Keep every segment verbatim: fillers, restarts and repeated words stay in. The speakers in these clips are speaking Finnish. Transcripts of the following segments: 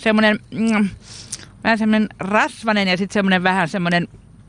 semmoinen, mm, vähän semmoinen rasvainen ja sitten semmoinen vähän semmoinen...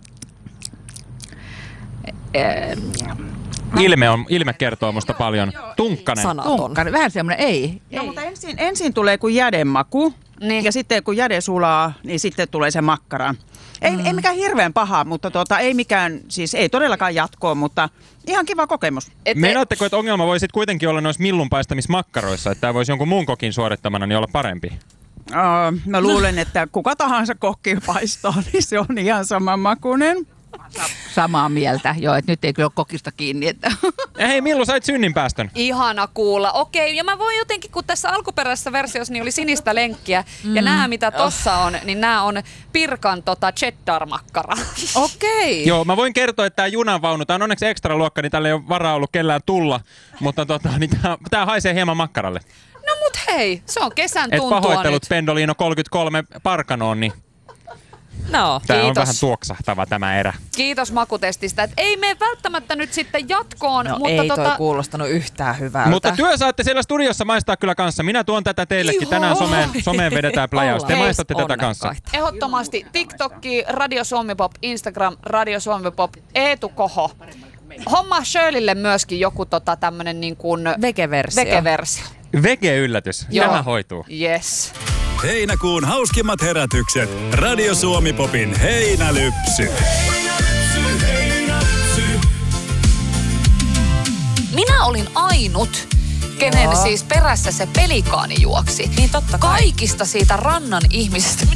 Ilme, on, ilme kertoo musta paljon. Tunkkanen. Tunkkanen, vähän semmoinen, ei. No, mutta ensin, ensin tulee kuin jädemaku niin. Ja sitten kun jäde sulaa, niin sitten tulee se makkara. Ei, mm. ei mikään hirveän paha, mutta tuota, ei mikään, siis ei todellakaan jatkoa, mutta ihan kiva kokemus. Meinaatteko, että ongelma voi sitten kuitenkin olla noissa millunpaistamismakkaroissa, että tämä voisi jonkun muun kokin suorittamana niin olla parempi? Uh, mä luulen, että kuka tahansa kokki paistaa, niin se on ihan samanmakuinen. Samaa mieltä, joo, että nyt ei kyllä ole kokista kiinni. Että. Ja hei, Millu, sait synninpäästön. Ihana kuulla. Okei, ja mä voin jotenkin, kun tässä alkuperäisessä versiossa niin oli sinistä lenkkiä, mm. ja nämä mitä tossa on, niin nämä on Pirkan tota cheddar-makkara. Okei. Joo, mä voin kertoa, että tämä junanvaunu, tämä on onneksi ekstra luokka, niin tällä ei ole varaa ollut kellään tulla, mutta tota, niin tämä haisee hieman makkaralle. No mut hei, se on kesän tuntua nyt. Et pahoittelut Pendolino kolmekymmentäkolme Parkanoon, niin... No, Tämä kiitos. on vähän tuoksahtava tämä erä. Kiitos makutestistä. Et ei mene välttämättä nyt sitten jatkoon. No mutta ei tota... toi kuulostanut yhtään hyvältä. Mutta työ saatte siellä studiossa maistaa kyllä kanssa. Minä tuon tätä teillekin. Tänään someen, someen vedetään pläjäys. Te maistatte tätä kanssa. Ehdottomasti TikTokki, Radio Suomi Pop, Instagram, Radio Suomi Pop, Eetu Koho. Homma Shirleylle myöskin joku tota tämmönen niin kuin... Vegeversio. Vegeversio. Vege-yllätys. Tämä hoituu. Yes. Heinäkuun hauskimmat herätykset. Radio Suomi Popin heinälypsy. Minä olin ainut, kenen Joo. siis perässä se pelikaani juoksi. Niin totta kai. Kaikista siitä rannan ihmisistä.